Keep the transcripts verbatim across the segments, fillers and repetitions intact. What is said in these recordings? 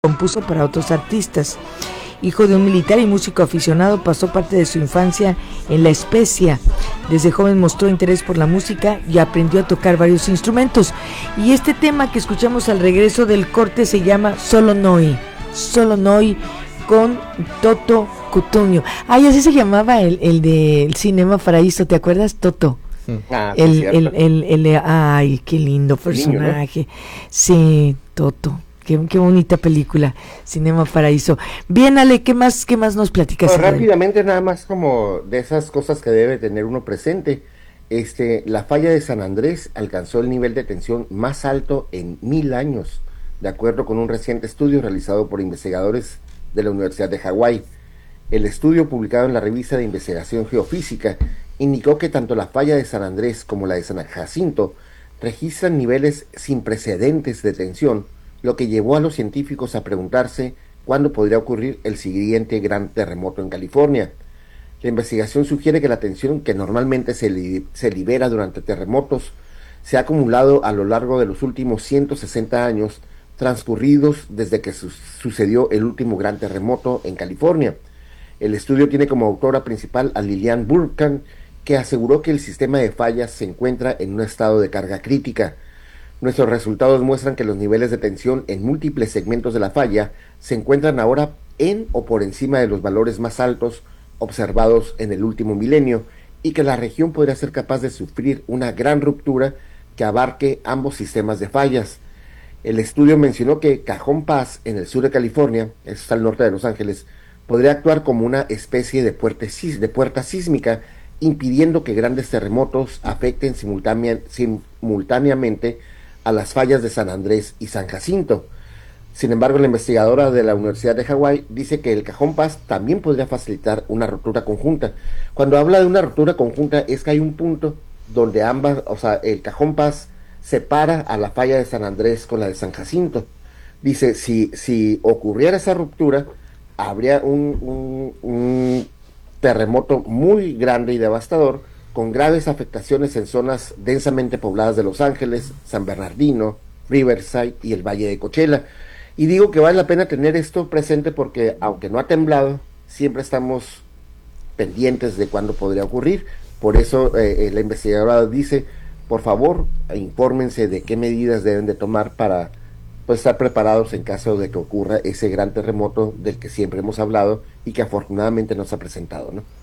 compuso para otros artistas. Hijo de un militar y músico aficionado, pasó parte de su infancia en La Especia. Desde joven mostró interés por la música y aprendió a tocar varios instrumentos. Y este tema que escuchamos al regreso del corte se llama Solo Noi, Solo Noi, con Toto Cutugno. Ay, así se llamaba el, el del Cinema Paraíso, ¿te acuerdas, Toto? Ah, el, sí, el, el, el, el, ay, qué lindo personaje. Niño, ¿no? Sí, Toto. Qué, qué bonita película, Cinema Paraíso. Bien, Ale, ¿qué más, qué más nos platicas? No, rápidamente, nada más como de esas cosas que debe tener uno presente. Este, la falla de San Andrés alcanzó el nivel de tensión más alto en mil años, de acuerdo con un reciente estudio realizado por investigadores de la Universidad de Hawái. El estudio, publicado en la revista de investigación geofísica, indicó que tanto la falla de San Andrés como la de San Jacinto registran niveles sin precedentes de tensión, lo que llevó a los científicos a preguntarse cuándo podría ocurrir el siguiente gran terremoto en California. La investigación sugiere que la tensión que normalmente se, li- se libera durante terremotos se ha acumulado a lo largo de los últimos ciento sesenta años transcurridos desde que su- sucedió el último gran terremoto en California. El estudio tiene como autora principal a Lilian Burkan, que aseguró que el sistema de fallas se encuentra en un estado de carga crítica. Nuestros resultados muestran que los niveles de tensión en múltiples segmentos de la falla se encuentran ahora en o por encima de los valores más altos observados en el último milenio y que la región podría ser capaz de sufrir una gran ruptura que abarque ambos sistemas de fallas. El estudio mencionó que Cajón Paz, en el sur de California, eso está al norte de Los Ángeles, podría actuar como una especie de puerta, de puerta sísmica, impidiendo que grandes terremotos afecten simultánea, simultáneamente a las fallas de San Andrés y San Jacinto. Sin embargo, la investigadora de la Universidad de Hawái dice que el Cajón Paz también podría facilitar una ruptura conjunta. Cuando habla de una ruptura conjunta es que hay un punto donde ambas, o sea, el Cajón Paz separa a la falla de San Andrés con la de San Jacinto. Dice, si, si ocurriera esa ruptura, habría un, un, un terremoto muy grande y devastador, con graves afectaciones en zonas densamente pobladas de Los Ángeles, San Bernardino, Riverside y el Valle de Coachella. Y digo que vale la pena tener esto presente porque, aunque no ha temblado, siempre estamos pendientes de cuándo podría ocurrir. Por eso eh, eh, la investigadora dice, por favor, infórmense de qué medidas deben de tomar para pues, estar preparados en caso de que ocurra ese gran terremoto del que siempre hemos hablado y que afortunadamente nos ha presentado, ¿no?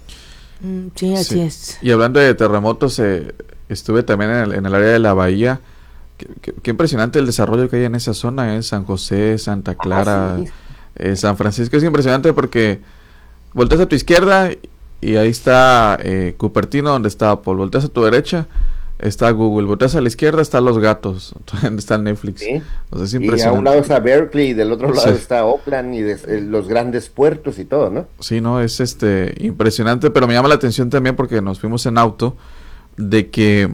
Sí, así sí. es. Y hablando de terremotos, eh, estuve también en el, en el área de la bahía. Qué, qué, qué impresionante el desarrollo que hay en esa zona, ¿eh? San José, Santa Clara, ah, sí. eh, San Francisco. Es impresionante porque volteas a tu izquierda y ahí está eh, Cupertino, donde está Apple. Volteas a tu derecha, está Google. Volteas a la izquierda, están Los Gatos, donde está Netflix. Sí. O sea, es impresionante. Y a un lado está Berkeley y del otro lado sí. está Oakland y de, eh, los grandes puertos y todo, ¿no? Sí, no, es este impresionante, pero me llama la atención también porque nos fuimos en auto de que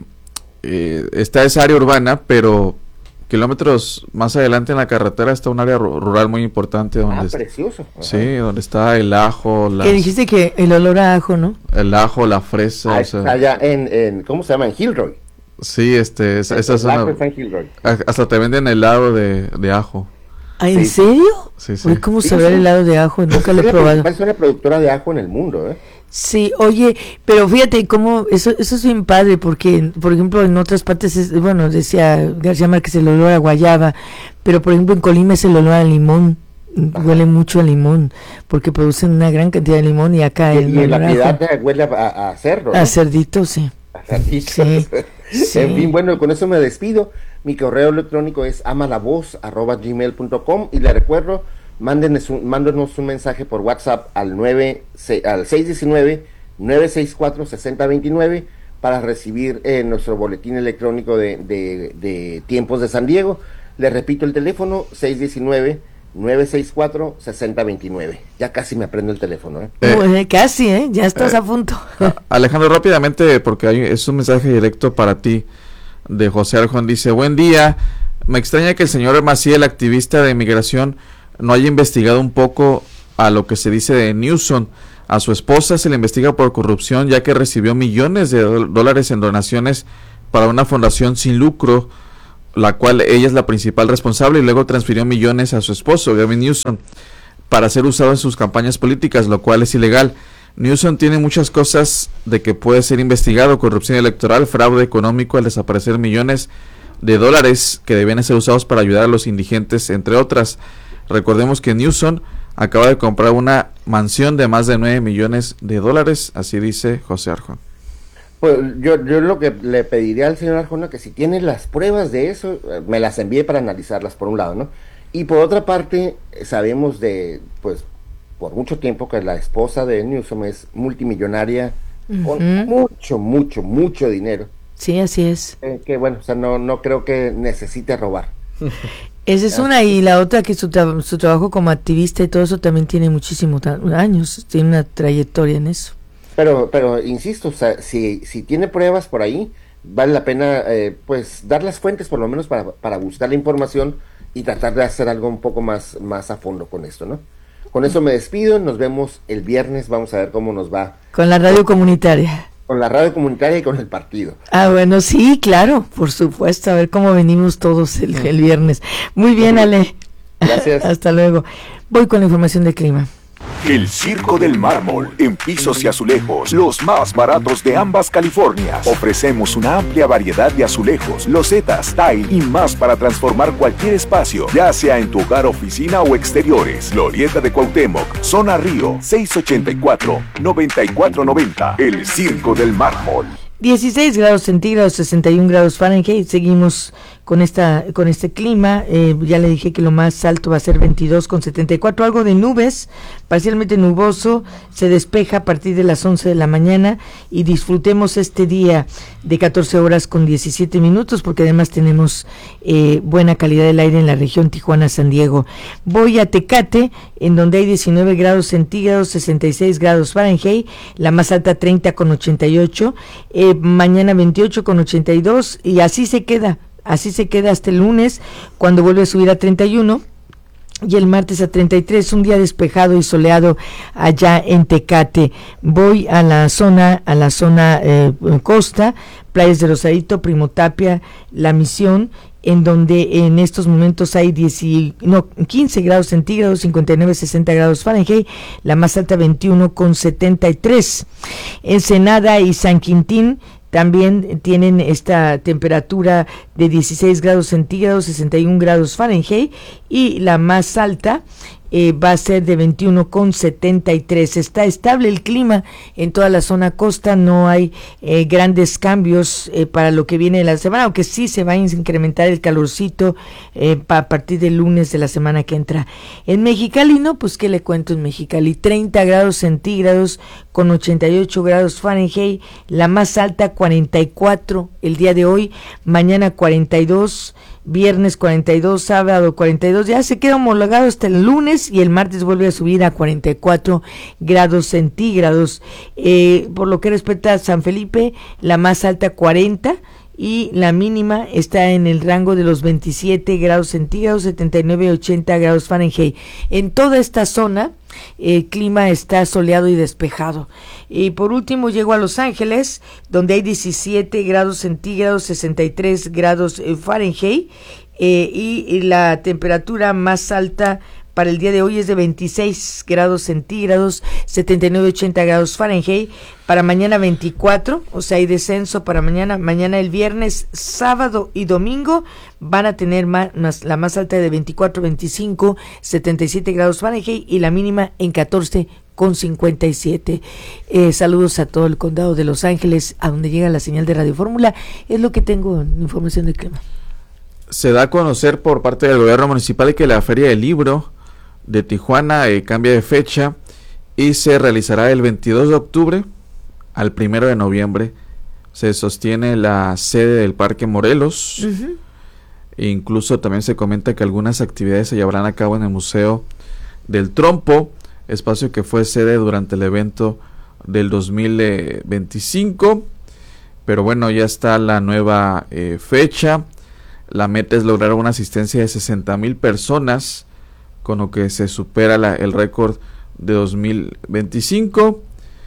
eh, está esa área urbana, pero kilómetros más adelante en la carretera está un área rural muy importante donde ah, precioso. Ajá. Sí, donde está el ajo, las, que dijiste que el olor a ajo, ¿no? El ajo, la fresa, ah, o sea, allá en, en ¿cómo se llama? En Gilroy. Sí, este, esa, esa zona. Gilroy. Hasta te venden helado de, de ajo. ¿Ah, en sí. serio? Sí, sí. Uy, ¿cómo sí, saber sí. el helado de ajo? Nunca lo he probado. Es una productora de ajo en el mundo, ¿eh? Sí, oye, pero fíjate cómo, eso eso es bien padre, porque, por ejemplo, en otras partes, es, bueno, decía García Márquez el olor a guayaba, pero por ejemplo en Colima es el olor a limón, ajá. Huele mucho a limón, porque producen una gran cantidad de limón y acá y, el y en la Piedad ajo, huele a, a cerdo, ¿no? A cerdito, sí. A cerdito. Sí, sí. En fin, bueno, con eso me despido. Mi correo electrónico es amalavoz arroba gmail punto com y le recuerdo, mándenos un, mándenos un mensaje por WhatsApp al nueve al seis uno nueve, nueve seis cuatro, seis cero dos nueve para recibir eh, nuestro boletín electrónico de, de, de tiempos de San Diego. Le repito el teléfono, seis uno nueve, nueve seis cuatro, seis cero dos nueve. Ya casi me aprendo el teléfono, ¿eh? eh bueno, casi, ¿eh? Ya estás eh, a punto. Alejandro, rápidamente, porque hay, es un mensaje directo para ti, de José Arjón. Dice, buen día, me extraña que el señor Maciel, activista de inmigración, no haya investigado un poco a lo que se dice de Newsom. A su esposa se le investiga por corrupción, ya que recibió millones de do- dólares en donaciones para una fundación sin lucro. la cual ella es la principal responsable, y luego transfirió millones a su esposo, Gavin Newsom, para ser usado en sus campañas políticas, lo cual es ilegal. Newsom tiene muchas cosas de que puede ser investigado: corrupción electoral, fraude económico al desaparecer millones de dólares que debían ser usados para ayudar a los indigentes, entre otras. Recordemos que Newsom acaba de comprar una mansión de más de nueve millones de dólares, así dice José Arjona. Pues yo, yo lo que le pediría al señor Arjona, que si tiene las pruebas de eso, me las envíe para analizarlas, por un lado, ¿no? Y por otra parte, sabemos de, pues, por mucho tiempo que la esposa de Newsom es multimillonaria, uh-huh, con mucho, mucho, mucho dinero. Sí, así es. Eh, que bueno, o sea, no, no creo que necesite robar. Esa es una, y la otra, que su, tra- su trabajo como activista y todo eso también tiene muchísimos ta- años, tiene una trayectoria en eso. Pero, pero insisto, o sea, si, si tiene pruebas por ahí, vale la pena, eh, pues, dar las fuentes por lo menos para, para buscar la información y tratar de hacer algo un poco más, más a fondo con esto, ¿no? Con eso me despido, nos vemos el viernes, vamos a ver cómo nos va. Con la radio comunitaria. Con la radio comunitaria y con el partido. Ah, bueno, sí, claro, por supuesto, a ver cómo venimos todos el, el viernes. Muy bien, Ale. Gracias. Hasta luego. Voy con la información del clima. El Circo del Mármol, en pisos y azulejos, los más baratos de ambas Californias. Ofrecemos una amplia variedad de azulejos, losetas, tile y más para transformar cualquier espacio, ya sea en tu hogar, oficina o exteriores. Glorieta de Cuauhtémoc, Zona Río, seis ochenta y cuatro, noventa y cuatro noventa. El Circo del Mármol. dieciséis grados centígrados, sesenta y un grados Fahrenheit. Seguimos con esta con este clima. Eh, ya le dije que lo más alto va a ser veintidós con setenta y cuatro, algo de nubes, parcialmente nuboso, se despeja a partir de las once de la mañana, y disfrutemos este día de catorce horas con diecisiete minutos, porque además tenemos eh, buena calidad del aire en la región Tijuana-San Diego. Voy a Tecate, en donde hay diecinueve grados centígrados, sesenta y seis grados Fahrenheit, la más alta treinta con ochenta y ocho, eh, mañana veintiocho con ochenta y dos, y así se queda. Así se queda hasta el lunes, cuando vuelve a subir a treinta y uno, y el martes a treinta y tres, un día despejado y soleado allá en Tecate. Voy a la zona, a la zona eh, costa, Playas de Rosarito, Primo Tapia, La Misión, en donde en estos momentos hay diez, no, quince grados centígrados, cincuenta y nueve, sesenta grados Fahrenheit, la más alta veintiuno con setenta y tres. Ensenada y San Quintín también tienen esta temperatura de dieciséis grados centígrados, sesenta y un grados Fahrenheit, y la más alta eh, va a ser de veintiuno con setenta y tres. Está estable el clima en toda la zona costa, no hay eh, grandes cambios eh, para lo que viene de la semana, aunque sí se va a incrementar el calorcito eh, pa, a partir del lunes de la semana que entra. En Mexicali, no, pues qué le cuento en Mexicali, treinta grados centígrados con ochenta y ocho grados Fahrenheit, la más alta cuarenta y cuatro el día de hoy, mañana cuarenta y dos, viernes cuarenta y dos, sábado cuarenta y dos, ya se queda homologado hasta el lunes, y el martes vuelve a subir a cuarenta y cuatro grados centígrados. Eh, por lo que respecta a San Felipe, la más alta cuarenta, y la mínima está en el rango de los veintisiete grados centígrados, setenta y nueve, ochenta grados Fahrenheit. En toda esta zona el clima está soleado y despejado. Y por último llego a Los Ángeles, donde hay diecisiete grados centígrados, sesenta y tres grados Fahrenheit, eh, y, y la temperatura más alta para el día de hoy es de veintiséis grados centígrados, setenta y nueve, ochenta grados Fahrenheit. Para mañana veinticuatro, o sea, hay descenso para mañana. Mañana el viernes, sábado y domingo van a tener más, más, la más alta de veinticuatro, veinticinco, setenta y siete grados Fahrenheit, y la mínima en catorce con cincuenta y siete. Eh, saludos a todo el condado de Los Ángeles, a donde llega la señal de Radio Fórmula. Es lo que tengo en información del clima. Se da a conocer por parte del gobierno municipal que la Feria del Libro de Tijuana eh, cambia de fecha y se realizará el veintidós de octubre al primero de noviembre. Se sostiene la sede del Parque Morelos. Uh-huh. E incluso también se comenta que algunas actividades se llevarán a cabo en el Museo del Trompo, espacio que fue sede durante el evento del dos mil veinticinco. Pero bueno, ya está la nueva eh, fecha. La meta es lograr una asistencia de sesenta mil personas, con lo que se supera la, el récord de dos mil veinticinco.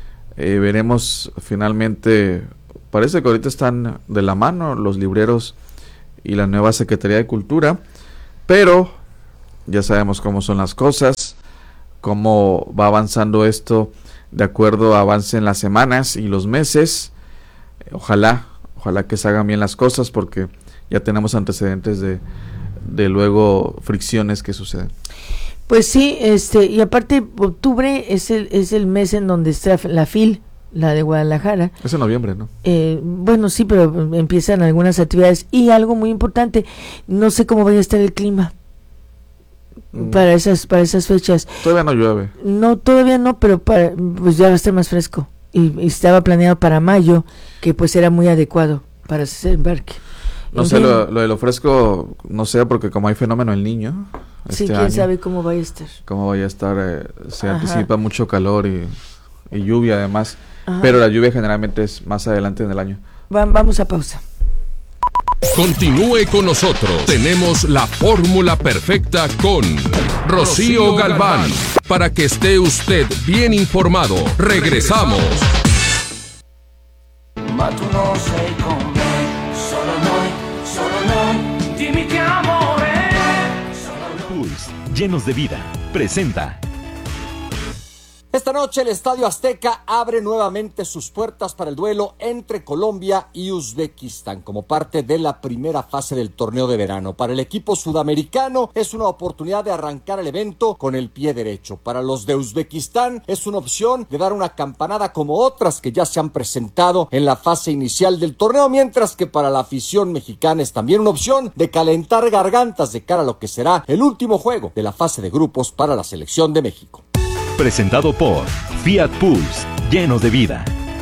Eh, veremos finalmente, parece que ahorita están de la mano los libreros y la nueva Secretaría de Cultura, pero ya sabemos cómo son las cosas, cómo va avanzando esto de acuerdo a avance en las semanas y los meses. Ojalá, ojalá que se hagan bien las cosas, porque ya tenemos antecedentes de, de luego fricciones que suceden. Pues sí, este, y aparte octubre es el, es el mes en donde está la FIL, la de Guadalajara. Es en noviembre, ¿no? Eh, bueno, sí, pero empiezan algunas actividades. Y algo muy importante, no sé cómo vaya a estar el clima mm. para esas para esas fechas. Todavía no llueve. No, todavía no, pero para, pues ya va a estar más fresco. Y, y estaba planeado para mayo, que pues era muy adecuado para ese embarque. No sé, lo, lo de lo fresco, no sé, porque como hay fenómeno El Niño. Sí, este quién año, sabe cómo vaya a estar. Cómo vaya a estar, eh, se Ajá. anticipa mucho calor y, y lluvia además. Ajá. Pero la lluvia generalmente es más adelante en el año. Va, vamos a pausa. Continúe con nosotros. Tenemos la fórmula perfecta con Rocío Galván. Para que esté usted bien informado. Regresamos. Ma tu non sei con me, solo noi, solo noi, dimmi che amore. Pulse, llenos de vida, presenta. Esta noche el Estadio Azteca abre nuevamente sus puertas para el duelo entre Colombia y Uzbekistán como parte de la primera fase del torneo de verano. Para el equipo sudamericano es una oportunidad de arrancar el evento con el pie derecho. Para los de Uzbekistán es una opción de dar una campanada como otras que ya se han presentado en la fase inicial del torneo, mientras que para la afición mexicana es también una opción de calentar gargantas de cara a lo que será el último juego de la fase de grupos para la selección de México. Presentado por Fiat Pulse, llenos de vida.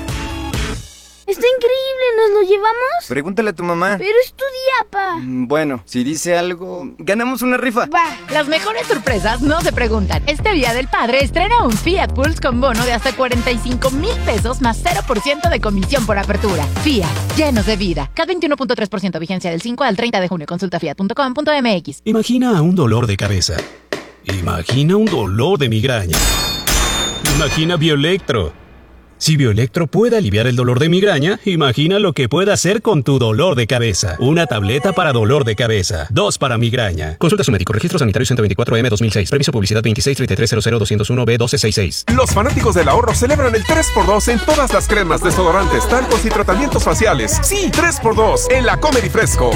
Está increíble, ¿nos lo llevamos? Pregúntale a tu mamá. Pero es tu día, pa. Bueno, si dice algo, ganamos una rifa. Va. Las mejores sorpresas no se preguntan. Este Día del Padre estrena un Fiat Pulse con bono de hasta cuarenta y cinco mil pesos más cero por ciento de comisión por apertura. Fiat, llenos de vida. C A T veintiuno punto tres por ciento vigencia del cinco al treinta de junio. Consulta fiat punto com punto m x. Imagina un dolor de cabeza. Imagina un dolor de migraña. Imagina Bioelectro. Si Bioelectro puede aliviar el dolor de migraña, imagina lo que puede hacer con tu dolor de cabeza. Una tableta para dolor de cabeza. Dos para migraña. Consulta a su médico. Registro sanitario ciento veinticuatro M dos mil seis. Permiso publicidad veintiséis treinta y tres cero cero doscientos uno B doce sesenta y seis. Los fanáticos del ahorro celebran el tres por dos en todas las cremas, desodorantes, talcos y tratamientos faciales. Sí, tres por dos en la Comer y Fresco.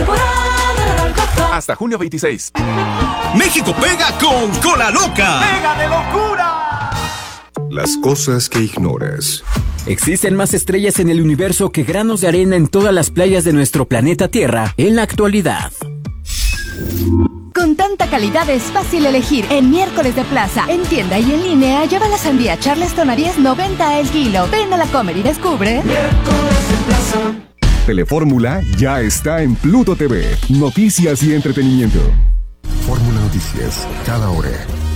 Hasta junio veintiséis. México pega con Cola Loca. ¡Pega de locura! Las cosas que ignoras. Existen más estrellas en el universo que granos de arena en todas las playas de nuestro planeta Tierra en la actualidad. Con tanta calidad es fácil elegir. En miércoles de plaza, en tienda y en línea, lleva la sandía Charleston a diez noventa el kilo. Ven a la Comer y descubre. Miércoles de plaza. Telefórmula ya está en Pluto T V. Noticias y entretenimiento. Fórmula Noticias, cada hora.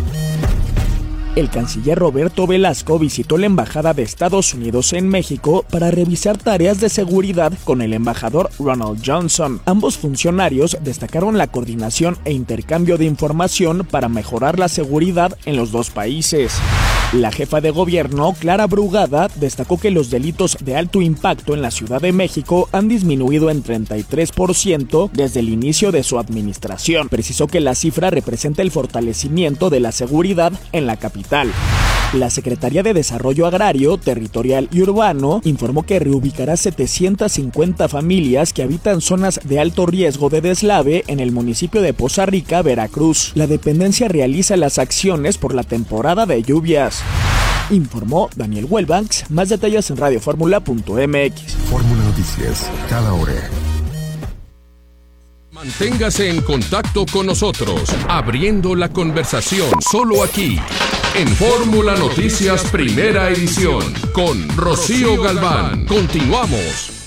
El canciller Roberto Velasco visitó la Embajada de Estados Unidos en México para revisar tareas de seguridad con el embajador Ronald Johnson. Ambos funcionarios destacaron la coordinación e intercambio de información para mejorar la seguridad en los dos países. La jefa de gobierno, Clara Brugada, destacó que los delitos de alto impacto en la Ciudad de México han disminuido en treinta y tres por ciento desde el inicio de su administración. Precisó que la cifra representa el fortalecimiento de la seguridad en la capital. La Secretaría de Desarrollo Agrario, Territorial y Urbano informó que reubicará setecientas cincuenta familias que habitan zonas de alto riesgo de deslave en el municipio de Poza Rica, Veracruz. La dependencia realiza las acciones por la temporada de lluvias. Informó Daniel Welbanks. Más detalles en radio fórmula punto m x. Fórmula Noticias, cada hora. Manténgase en contacto con nosotros, abriendo la conversación solo aquí, en Fórmula Noticias Primera Edición, con Rocío Galván. Continuamos.